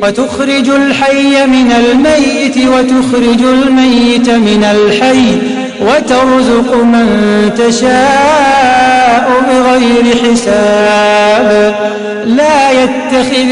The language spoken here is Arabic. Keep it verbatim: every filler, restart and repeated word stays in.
وتخرج الحي من الميت وتخرج الميت من الحي وترزق من تشاء بغير حساب لا يتخذ